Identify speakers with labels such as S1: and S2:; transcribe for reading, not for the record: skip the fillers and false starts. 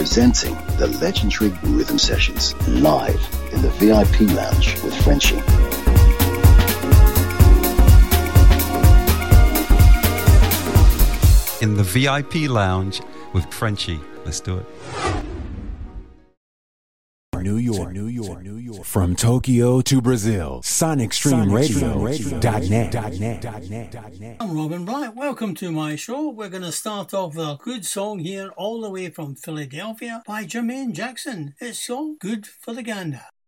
S1: presenting the legendary Rhythm Sessions live in the VIP Lounge with Frenchie.
S2: In the VIP Lounge with Frenchie. Let's do it.
S3: New York. From Tokyo to Brazil, SonicStreamRadio.net.
S4: I'm Robin Bright. Welcome to my show. We're going to start off with a good song here all the way from Philadelphia by Jermaine Jackson. It's called Good for the Gander.